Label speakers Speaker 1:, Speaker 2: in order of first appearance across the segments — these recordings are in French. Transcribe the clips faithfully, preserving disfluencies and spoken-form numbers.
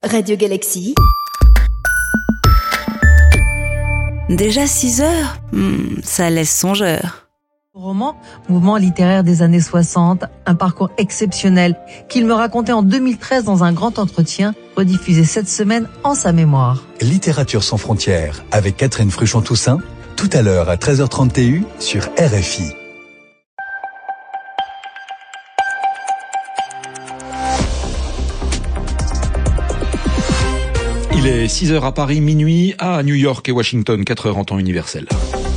Speaker 1: Radio Galaxy.
Speaker 2: Déjà six heures, hmm, ça laisse songeur.
Speaker 3: Roman, mouvement littéraire des années soixante, un parcours exceptionnel qu'il me racontait en deux mille treize dans un grand entretien, rediffusé cette semaine en sa mémoire.
Speaker 4: Littérature sans frontières, avec Catherine Fruchon-Toussaint, tout à l'heure à treize heures trente T U sur R F I.
Speaker 5: Il est six heures à Paris, minuit à New York et Washington, quatre heures en temps universel.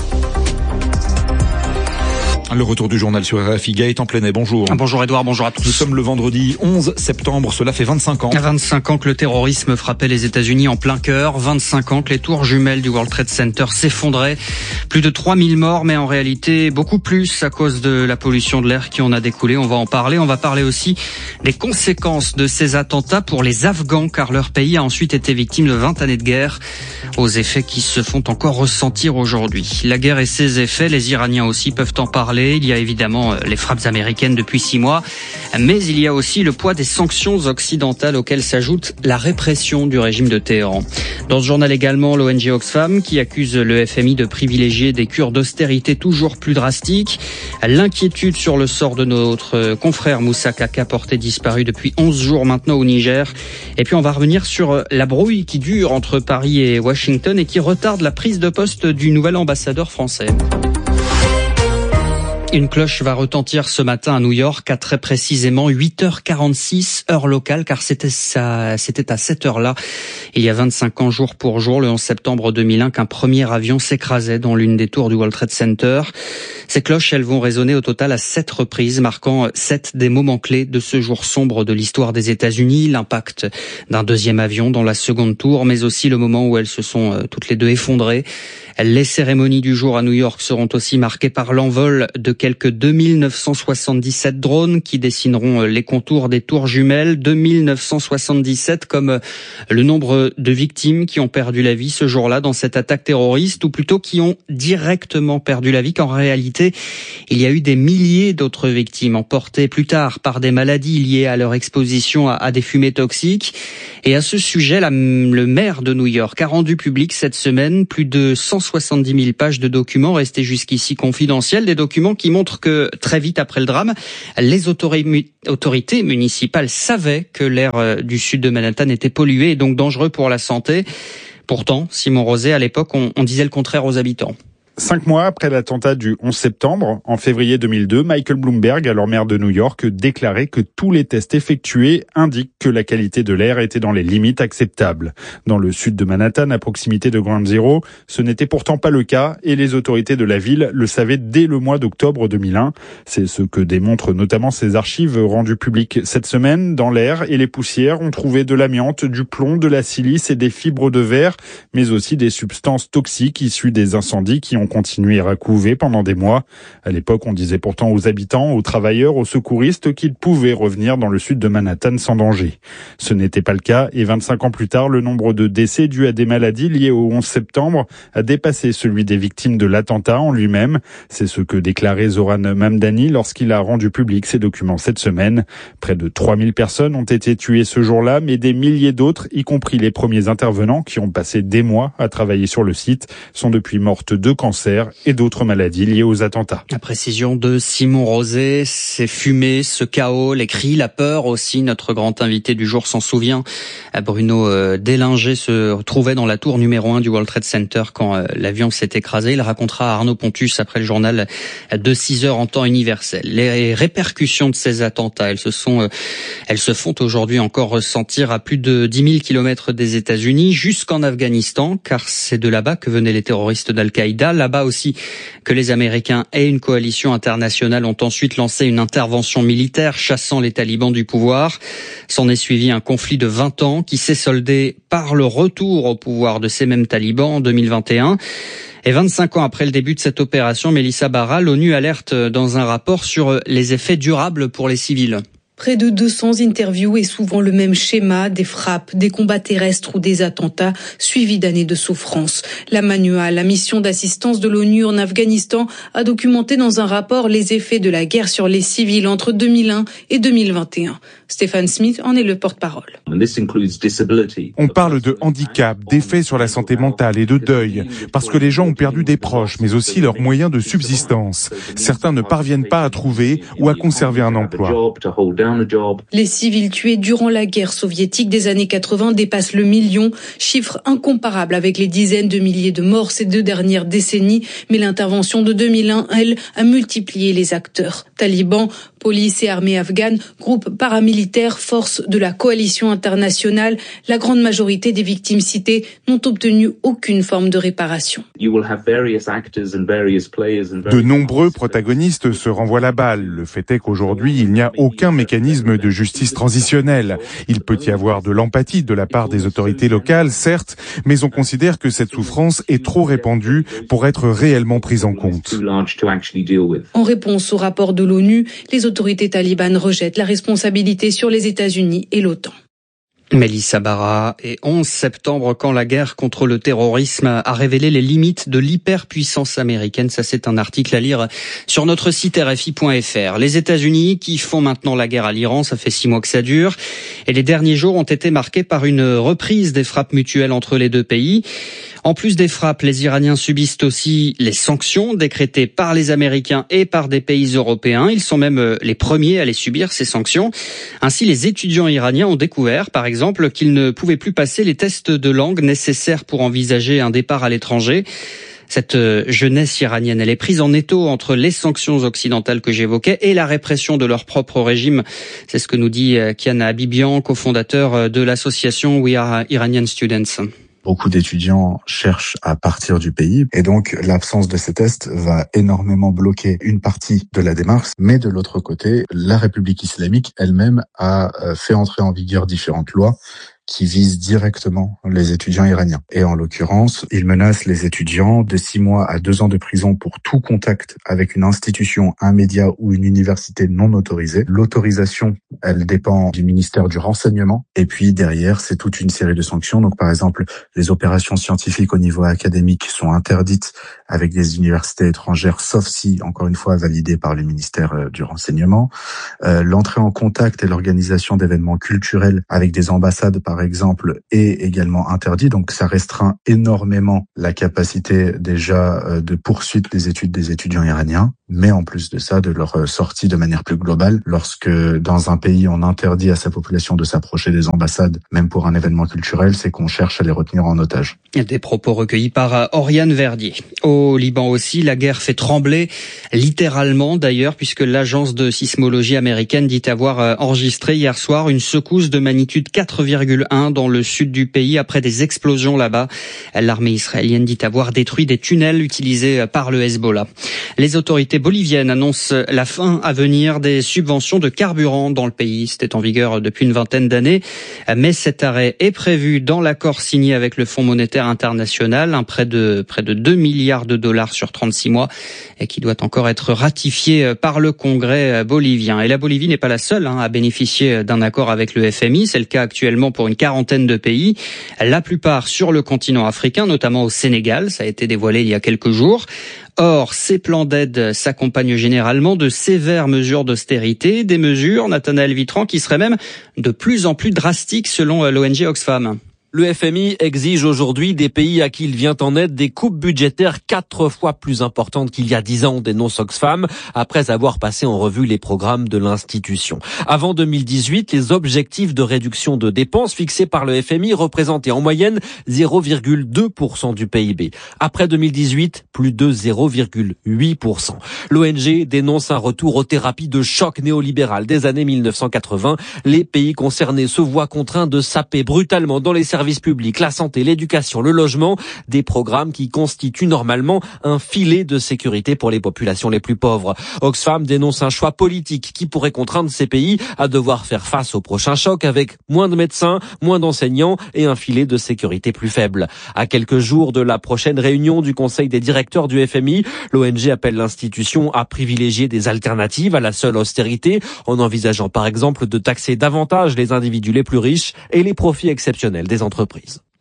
Speaker 5: Le retour du journal sur R F I, Gaëtan Plenet, bonjour.
Speaker 6: Bonjour Edouard, bonjour à tous.
Speaker 5: Nous sommes le vendredi onze septembre, cela fait vingt-cinq ans.
Speaker 6: vingt-cinq ans que le terrorisme frappait les États-Unis en plein cœur, vingt-cinq ans que les tours jumelles du World Trade Center s'effondraient. Plus de trois mille morts, mais en réalité beaucoup plus à cause de la pollution de l'air qui en a découlé. On va en parler. On va parler aussi des conséquences de ces attentats pour les Afghans, car leur pays a ensuite été victime de vingt années de guerre, aux effets qui se font encore ressentir aujourd'hui. La guerre et ses effets, les Iraniens aussi peuvent en parler. Il y a évidemment les frappes américaines depuis six mois, mais il y a aussi le poids des sanctions occidentales auxquelles s'ajoute la répression du régime de Téhéran. Dans ce journal également, l'O N G Oxfam qui accuse le F M I de privilégier des cures d'austérité toujours plus drastiques. L'inquiétude sur le sort de notre confrère Moussa Kaka, porté disparu depuis onze jours maintenant au Niger. Et puis on va revenir sur la brouille qui dure entre Paris et Washington et qui retarde la prise de poste du nouvel ambassadeur français. Une cloche va retentir ce matin à New York à très précisément huit heures quarante-six, heure locale, car c'était ça, c'était à cette heure-là, il y a vingt-cinq ans, jour pour jour, le onze septembre deux mille un, qu'un premier avion s'écrasait dans l'une des tours du World Trade Center. Ces cloches, elles vont résonner au total à sept reprises, marquant sept des moments clés de ce jour sombre de l'histoire des États-Unis, l'impact d'un deuxième avion dans la seconde tour, mais aussi le moment où elles se sont toutes les deux effondrées. Les cérémonies du jour à New York seront aussi marquées par l'envol de quelques deux mille neuf cent soixante-dix-sept drones qui dessineront les contours des tours jumelles. deux mille neuf cent soixante-dix-sept comme le nombre de victimes qui ont perdu la vie ce jour-là dans cette attaque terroriste, ou plutôt qui ont directement perdu la vie, qu'en réalité, il y a eu des milliers d'autres victimes emportées plus tard par des maladies liées à leur exposition à, à des fumées toxiques. Et à ce sujet, la, le maire de New York a rendu public cette semaine plus de cent soixante-dix mille pages de documents restés jusqu'ici confidentiels, des documents qui montrent que très vite après le drame, les autorités municipales savaient que l'air du sud de Manhattan était pollué et donc dangereux pour la santé. Pourtant, Simon Roset, à l'époque, on, on disait le contraire aux habitants.
Speaker 7: Cinq mois après l'attentat du onze septembre, en février deux mille deux, Michael Bloomberg, alors maire de New York, déclarait que tous les tests effectués indiquent que la qualité de l'air était dans les limites acceptables. Dans le sud de Manhattan, à proximité de Ground Zero, ce n'était pourtant pas le cas et les autorités de la ville le savaient dès le mois d'octobre deux mille un. C'est ce que démontrent notamment ces archives rendues publiques cette semaine. Dans l'air et les poussières, on trouvait de l'amiante, du plomb, de la silice et des fibres de verre, mais aussi des substances toxiques issues des incendies qui ont continué à couver pendant des mois. À l'époque, on disait pourtant aux habitants, aux travailleurs, aux secouristes qu'ils pouvaient revenir dans le sud de Manhattan sans danger. Ce n'était pas le cas et vingt-cinq ans plus tard, le nombre de décès dus à des maladies liées au onze septembre a dépassé celui des victimes de l'attentat en lui-même. C'est ce que déclarait Zoran Mamdani lorsqu'il a rendu public ces documents cette semaine. Près de trois mille personnes ont été tuées ce jour-là, mais des milliers d'autres, y compris les premiers intervenants qui ont passé des mois à travailler sur le site, sont depuis mortes de cancer et d'autres maladies liées aux attentats.
Speaker 6: La précision de Simon Roset, ces fumées, ce chaos, les cris, la peur aussi. Notre grand invité du jour s'en souvient. Bruno Délinger se trouvait dans la tour numéro un du World Trade Center quand l'avion s'est écrasé. Il racontera à Arnaud Pontus après le journal de six heures en temps universel. Les répercussions de ces attentats, elles se sont, elles se font aujourd'hui encore ressentir à plus de dix mille kilomètres des États-Unis, jusqu'en Afghanistan, car c'est de là-bas que venaient les terroristes d'Al-Qaïda. Là-bas aussi que les Américains et une coalition internationale ont ensuite lancé une intervention militaire chassant les talibans du pouvoir. S'en est suivi un conflit de vingt ans qui s'est soldé par le retour au pouvoir de ces mêmes talibans en deux mille vingt et un. Et vingt-cinq ans après le début de cette opération, Mélissa Barra, l'ONU alerte dans un rapport sur les effets durables pour les civils.
Speaker 8: Près de deux cents interviews et souvent le même schéma, des frappes, des combats terrestres ou des attentats, suivis d'années de souffrance. La MANUA, la mission d'assistance de l'ONU en Afghanistan, a documenté dans un rapport les effets de la guerre sur les civils entre deux mille un et deux mille vingt et un. Stéphane Smith en est le porte-parole.
Speaker 1: On parle de handicap, d'effets sur la santé mentale et de deuil, parce que les gens ont perdu des proches, mais aussi leurs moyens de subsistance. Certains ne parviennent pas à trouver ou à conserver un emploi.
Speaker 8: Les civils tués durant la guerre soviétique des années quatre-vingts dépassent le million, chiffre incomparable avec les dizaines de milliers de morts ces deux dernières décennies, mais l'intervention de deux mille un, elle, a multiplié les acteurs. Talibans, police et armée afghane, groupes paramilitaires, forces de la coalition internationale, la grande majorité des victimes citées n'ont obtenu aucune forme de réparation.
Speaker 1: De nombreux protagonistes se renvoient la balle. Le fait est qu'aujourd'hui, il n'y a aucun mécanisme de justice transitionnelle. Il peut y avoir de l'empathie de la part des autorités locales, certes, mais on considère que cette souffrance est trop répandue pour être réellement prise en compte.
Speaker 8: En réponse au rapport de l'ONU, les autorités talibanes rejettent la responsabilité sur les États-Unis et l'OTAN.
Speaker 6: Mélissa Barra, et onze septembre, quand la guerre contre le terrorisme a révélé les limites de l'hyperpuissance américaine. Ça, c'est un article à lire sur notre site R F I point F R. Les États-Unis qui font maintenant la guerre à l'Iran, ça fait six mois que ça dure. Et les derniers jours ont été marqués par une reprise des frappes mutuelles entre les deux pays. En plus des frappes, les Iraniens subissent aussi les sanctions décrétées par les Américains et par des pays européens. Ils sont même les premiers à les subir, ces sanctions. Ainsi, les étudiants iraniens ont découvert, par exemple, qu'ils ne pouvaient plus passer les tests de langue nécessaires pour envisager un départ à l'étranger. Cette jeunesse iranienne, elle est prise en étau entre les sanctions occidentales que j'évoquais et la répression de leur propre régime. C'est ce que nous dit Kian Habibian, cofondateur de l'association We Are Iranian Students.
Speaker 9: Beaucoup d'étudiants cherchent à partir du pays et donc l'absence de ces tests va énormément bloquer une partie de la démarche. Mais de l'autre côté, la République islamique elle-même a fait entrer en vigueur différentes lois qui visent directement les étudiants iraniens. Et en l'occurrence, ils menacent les étudiants de six mois à deux ans de prison pour tout contact avec une institution, un média ou une université non autorisée. L'autorisation, elle dépend du ministère du Renseignement. Et puis derrière, c'est toute une série de sanctions. Donc par exemple, les opérations scientifiques au niveau académique sont interdites avec des universités étrangères, sauf si, encore une fois, validées par le ministère du Renseignement. Euh, l'entrée en contact et l'organisation d'événements culturels avec des ambassades, par exemple, est également interdit. Donc ça restreint énormément la capacité déjà de poursuite des études des étudiants iraniens, mais en plus de ça, de leur sortie de manière plus globale. Lorsque dans un pays, on interdit à sa population de s'approcher des ambassades, même pour un événement culturel, c'est qu'on cherche à les retenir en otage.
Speaker 6: Des propos recueillis par Oriane Verdier. Au Liban aussi, la guerre fait trembler, littéralement d'ailleurs, puisque l'agence de sismologie américaine dit avoir enregistré hier soir une secousse de magnitude quatre virgule un dans le sud du pays après des explosions là-bas. L'armée israélienne dit avoir détruit des tunnels utilisés par le Hezbollah. Les autorités boliviennes annoncent la fin à venir des subventions de carburant dans le pays. C'était en vigueur depuis une vingtaine d'années, mais cet arrêt est prévu dans l'accord signé avec le Fonds monétaire international, un prêt de près de deux milliards de dollars sur trente-six mois et qui doit encore être ratifié par le Congrès bolivien. Et la Bolivie n'est pas la seule hein, à bénéficier d'un accord avec le F M I. C'est le cas actuellement pour une quarantaine de pays, la plupart sur le continent africain, notamment au Sénégal. Ça a été dévoilé il y a quelques jours. Or, ces plans d'aide s'accompagnent généralement de sévères mesures d'austérité, des mesures, Nathanaël Vitran, qui seraient même de plus en plus drastiques selon l'O N G Oxfam.
Speaker 10: Le F M I exige aujourd'hui des pays à qui il vient en aide des coupes budgétaires quatre fois plus importantes qu'il y a dix ans, dénonce Oxfam, après avoir passé en revue les programmes de l'institution. Avant deux mille dix-huit, les objectifs de réduction de dépenses fixés par le F M I représentaient en moyenne zéro virgule deux pour cent du P I B. Après deux mille dix-huit, plus de zéro virgule huit pour cent. L'O N G dénonce un retour aux thérapies de choc néolibéral des années mille neuf cent quatre-vingts. Les pays concernés se voient contraints de saper brutalement dans les services publics, la santé, l'éducation, le logement, des programmes qui constituent normalement un filet de sécurité pour les populations les plus pauvres. Oxfam dénonce un choix politique qui pourrait contraindre ces pays à devoir faire face au prochain choc avec moins de médecins, moins d'enseignants et un filet de sécurité plus faible. À quelques jours de la prochaine réunion du Conseil des directeurs du F M I, l'O N G appelle l'institution à privilégier des alternatives à la seule austérité, en envisageant par exemple de taxer davantage les individus les plus riches et les profits exceptionnels des entreprises.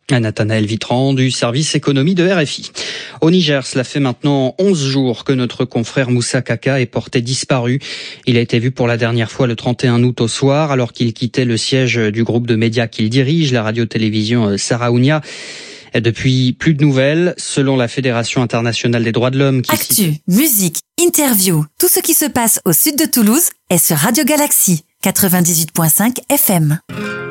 Speaker 6: Nathanaël Vitran du service économie de R F I. Au Niger, cela fait maintenant onze jours que notre confrère Moussa Kaka est porté disparu. Il a été vu pour la dernière fois le trente et un août au soir, alors qu'il quittait le siège du groupe de médias qu'il dirige, la radio-télévision Saraounia. Depuis, plus de nouvelles, selon la Fédération internationale des droits de l'homme. Qui
Speaker 11: Actu,
Speaker 6: cite...
Speaker 11: musique, interview, tout ce qui se passe au sud de Toulouse est sur Radio Galaxy, quatre-vingt-dix-huit virgule cinq F M.